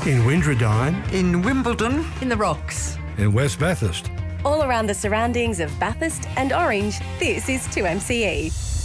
In Windradine. In Wimbledon. In the Rocks. In West Bathurst. All around the surroundings of Bathurst and Orange, this is 2MCE.